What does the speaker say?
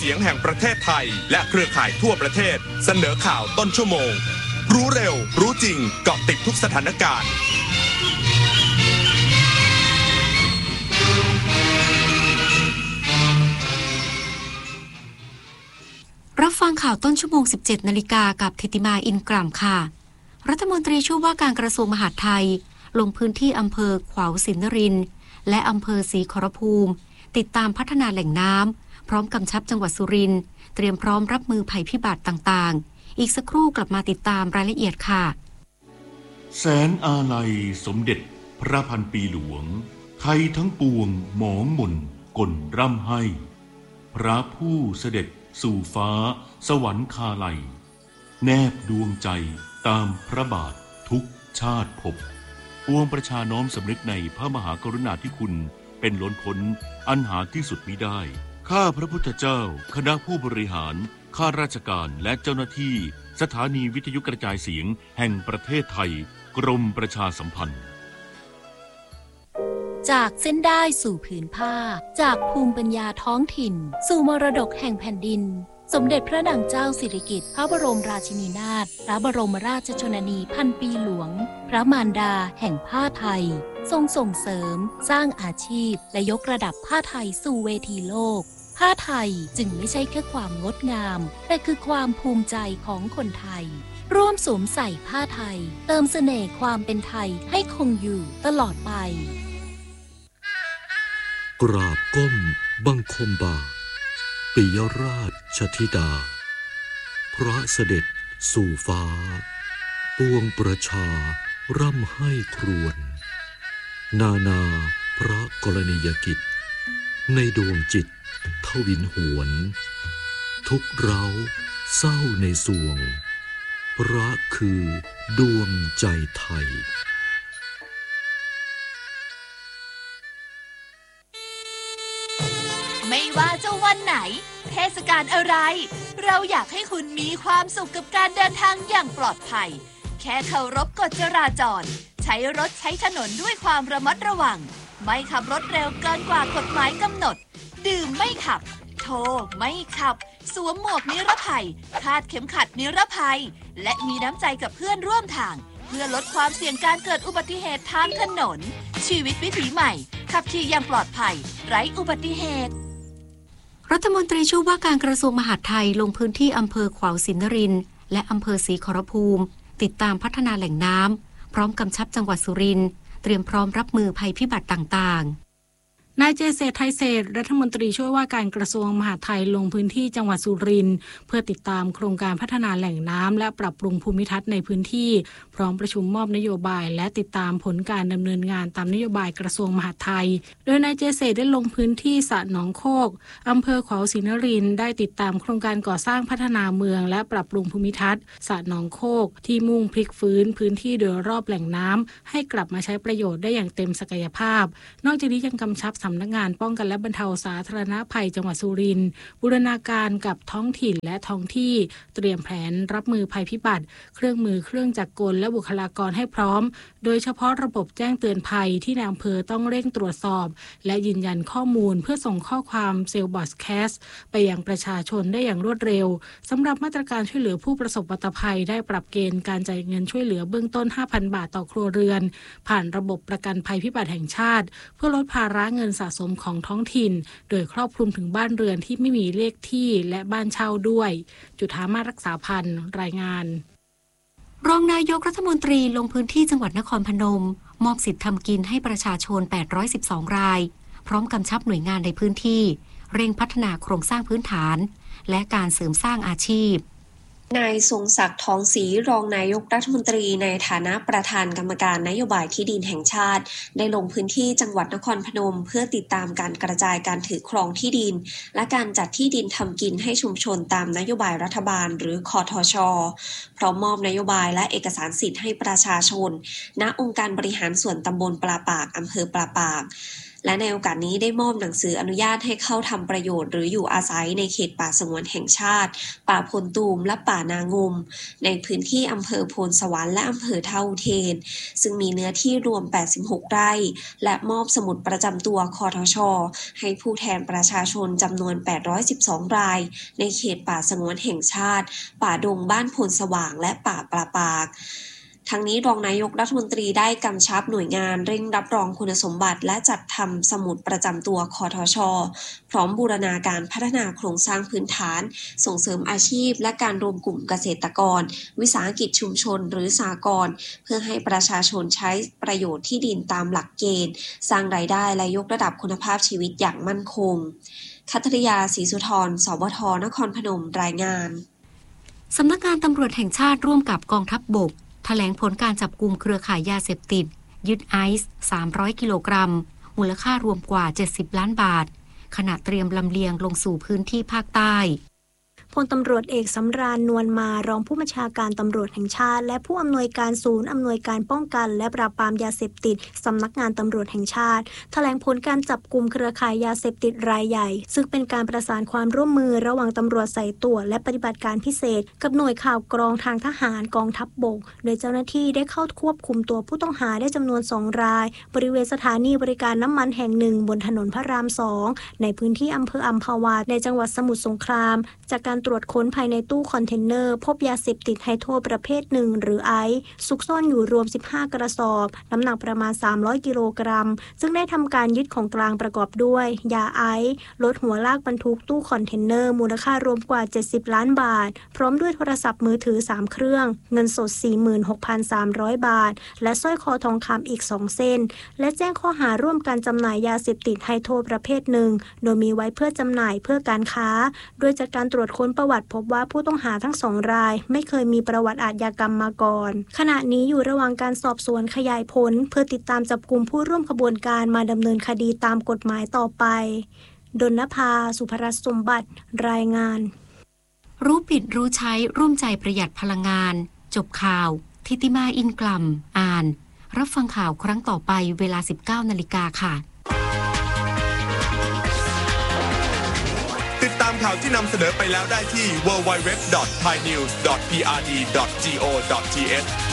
เสียงแห่งประเทศไทยและเครือข่ายทั่วประเทศเสนอข่าวต้นชั่วโมงรู้เร็วรู้จริงเกาะติดทุกสถานการณ์รับฟังข่าวต้นชั่วโมง 17 นาฬิกากับธิติมาอินกล่ำค่ะรัฐมนตรีช่วยว่าการกระทรวงมหาดไทยลงพื้นที่อำเภอขวาวสินนรินทร์และอำเภอศรีขอรภูมิติดตามพัฒนาแหล่งน้ำพร้อมกำชับจังหวัดสุรินทร์เตรียมพร้อมรับมือภัยพิบัติต่างๆอีกสักครู่กลับมาติดตามรายละเอียดค่ะแสนอาลัยสมเด็จพระพันปีหลวงไทยทั้งปวงหมองหม่นก่นร่ำให้พระผู้เสด็จสู่ฟ้าสวรรคาลัยแนบดวงใจตามพระบาททุกชาติภพปวงประชาน้อมสำนึกในพระมหากรุณาธิคุณเป็นล้นพ้นอันหาที่สุดมิได้ข้าพระพุทธเจ้าคณะผู้บริหารข้าราชการและเจ้าหน้าที่สถานีวิทยุกระจายเสียงแห่งประเทศไทยกรมประชาสัมพันธ์จากเส้นได้สู่ผืนผ้าจากภูมิปัญญาท้องถิ่นสู่มรดกแห่งแผ่นดินสมเด็จพระนางเจ้าสิริกิติ์พระบรมราชินีนาถพระบรมราชชนนีพันปีหลวงพระมารดาแห่งผ้าไทยทรงส่งเสริมสร้างอาชีพและยกระดับผ้าไทยสู่เวทีโลกผ้าไทยจึงไม่ใช่แค่ความงดงามแต่คือความภูมิใจของคนไทยร่วมสวมใส่ผ้าไทยเติมเสน่ห์ความเป็นไทยให้คงอยู่ตลอดไปกราบก้มบังคมบาทปิยราชธิดาพระเสด็จสู่ฟ้าปวงประชาร่ำให้ครวญนานาพระกรณียกิจในดวงจิตทวินหวนทุกเร้าเศร้าในสวงพระคือดวงใจไทยไม่ว่าจะวันไหนเทศกาลอะไรเราอยากให้คุณมีความสุขกับการเดินทางอย่างปลอดภัยแค่เคารพกฎจราจรใช้รถใช้ถนนด้วยความระมัดระวังไม่ขับรถเร็วเกินกว่ากฎหมายกำหนดดื่มไม่ขับโทรไม่ขับสวมหมวกนิรภัยคาดเข็มขัดนิรภัยและมีน้ำใจกับเพื่อนร่วมทางเพื่อลดความเสี่ยงการเกิดอุบัติเหตุทางถนนชีวิตวิถีใหม่ขับขี่อย่างปลอดภัยไร้อุบัติเหตุรัฐมนตรีช่วยว่าการกระทรวงมหาดไทยลงพื้นที่อำเภอขวาวสินนรินทร์และอำเภอศรีขอรภูมิติดตามพัฒนาแหล่งน้ำพร้อมกำชับจังหวัดสุรินทร์เตรียมพร้อมรับมือภัยพิบัติต่างๆนายเจษฎ์ ไทยเศรษฐ์รัฐมนตรีช่วยว่าการกระทรวงมหาดไทยลงพื้นที่จังหวัดสุรินทร์เพื่อติดตามโครงการพัฒนาแหล่งน้ำและปรับปรุงภูมิทัศน์ในพื้นที่พร้อมประชุมมอบนโยบายและติดตามผลการดำเนินงานตามนโยบายกระทรวงมหาดไทยโดยนายเจษฎ์ได้ลงพื้นที่สระหนองโคกอำเภอขวาวสินนรินทร์ได้ติดตามโครงการก่อสร้างพัฒนาเมืองและปรับปรุงภูมิทัศน์สระหนองโคกที่มุ่งพลิกฟื้นพื้นที่โดยรอบแหล่งน้ำให้กลับมาใช้ประโยชน์ได้อย่างเต็มศักยภาพนอกจากนี้ยังกำชับสำนักงานป้องกันและบรรเทาสาธารณภัยจังหวัดสุรินทร์บูรณาการกับท้องถิ่นและท้องที่เตรียมแผนรับมือภัยพิบัติเครื่องมือเครื่องจักรกลและบุคลากรให้พร้อมโดยเฉพาะระบบแจ้งเตือนภัยที่นายอำเภอต้องเร่งตรวจสอบและยืนยันข้อมูลเพื่อส่งข้อความเซลล์บอดแคสต์ไปยังประชาชนได้อย่างรวดเร็วสำหรับมาตรการช่วยเหลือผู้ประสบอุบัติภัยได้ปรับเกณฑ์การจ่ายเงินช่วยเหลือเบื้องต้น 5,000 บาทต่อครัวเรือนผ่านระบบประกันภัยพิบัติแห่งชาติเพื่อลดภาระเงินสะสมของท้องถิ่นโดยครอบคลุมถึงบ้านเรือนที่ไม่มีเลขที่และบ้านเช่าด้วยจุฑามาศรักษาพันธ์รายงานรองนายกรัฐมนตรีลงพื้นที่จังหวัดนครพนมมอบสิทธิ์ทำกินให้ประชาชน812รายพร้อมกำชับหน่วยงานในพื้นที่เร่งพัฒนาโครงสร้างพื้นฐานและการเสริมสร้างอาชีพนายทรงศักดิ์ทองศรีรองนายกรัฐมนตรีในฐานะประธานกรรมการนโยบายที่ดินแห่งชาติได้ลงพื้นที่จังหวัดนครพนมเพื่อติดตามการกระจายการถือครองที่ดินและการจัดที่ดินทำกินให้ชุมชนตามนโยบายรัฐบาลหรือคทช.พร้อมมอบนโยบายและเอกสารสิทธิ์ให้ประชาชนณองค์การบริหารส่วนตำบลปลาปากอำเภอปลาปากและในโอกาสนี้ได้มอบหนังสืออนุญาตให้เข้าทำประโยชน์หรืออยู่อาศัยในเขตป่าสงวนแห่งชาติป่าพลตูมและป่านางมในพื้นที่อำเภอโพนสวรรค์และอำเภอท่าอุเทนซึ่งมีเนื้อที่รวม86ไร่และมอบสมุดประจำตัวคทช.ให้ผู้แทนประชาชนจำนวน812รายในเขตป่าสงวนแห่งชาติป่าดงบ้านโพนสว่างและป่าปลาปากทั้งนี้รองนายกรัฐมนตรีได้กำชับหน่วยงานเร่งรับรองคุณสมบัติและจัดทำสมุดประจำตัวคทช.พร้อมบูรณาการพัฒนาโครงสร้างพื้นฐานส่งเสริมอาชีพและการรวมกลุ่มเกษตรกรวิสาหกิจชุมชนหรือสหกรณ์เพื่อให้ประชาชนใช้ประโยชน์ที่ดินตามหลักเกณฑ์สร้างรายได้และยกระดับคุณภาพชีวิตอย่างมั่นคงคัทริยาศรีสุธร สวท นครพนมรายงานสำนักงานตำรวจแห่งชาติร่วมกับกองทัพบกแถลงผลการจับกุมเครือข่ายยาเสพติดยึดไอซ์300กิโลกรัมมูลค่ารวมกว่า70ล้านบาทขณะเตรียมลำเลียงลงสู่พื้นที่ภาคใต้พลตำรวจเอกสำราญนวลมารองผู้บัญชาการตำรวจแห่งชาติและผู้อำนวยการศูนย์อำนวยการป้องกันและปราบปรามยาเสพติดสำนักงานตำรวจแห่งชาติแถลงผลการจับกุมเครือข่ายยาเสพติดรายใหญ่ซึ่งเป็นการประสานความร่วมมือระหว่างตำรวจสายตรวจและปฏิบัติการพิเศษกับหน่วยข่าวกรองทางทหารกองทัพบกโดยเจ้าหน้าที่ได้เข้าควบคุมตัวผู้ต้องหาได้จำนวน2รายบริเวณสถานีบริการน้ำมันแห่งหนึ่งบนถนนพระราม2ในพื้นที่อำเภออัมพวาในจังหวัดสมุทรสงครามจากการตรวจค้นภายในตู้คอนเทนเนอร์พบยาเสพติดไฮโดรประเภทหนึ่งหรือไอซ์ซุกซ่อนอยู่รวม15กระสอบน้ำหนักประมาณ300กิโลกรัมซึ่งได้ทำการยึดของกลางประกอบด้วยยาไอซ์รถหัวลากบรรทุกตู้คอนเทนเนอร์มูลค่ารวมกว่า70ล้านบาทพร้อมด้วยโทรศัพท์มือถือ3เครื่องเงินสด 46,300 บาทและสร้อยคอทองคำอีก2เส้นและแจ้งข้อหาร่วมกันจำหน่ายยาเสพติดไฮโดรประเภทหนึ่งโดยมีไว้เพื่อจำหน่ายเพื่อการค้าโดยจากการตรวจค้นประวัติพบว่าผู้ต้องหาทั้ง2รายไม่เคยมีประวัติอาชญากรรมมาก่อนขณะนี้อยู่ระหว่างการสอบสวนขยายผลเพื่อติดตามจับกุมผู้ร่วมขบวนการมาดำเนินคดีตามกฎหมายต่อไปดลภา สุภรัตน์สมบัติรายงานรู้ปิดรู้ใช้ร่วมใจประหยัดพลังงานจบข่าวทิติมาอินกลัมอ่านรับฟังข่าวครั้งต่อไปเวลา 19 นาฬิกาค่ะติดตามข่าวที่นำเสนอไปแล้วได้ที่ www.thainews.prd.go.th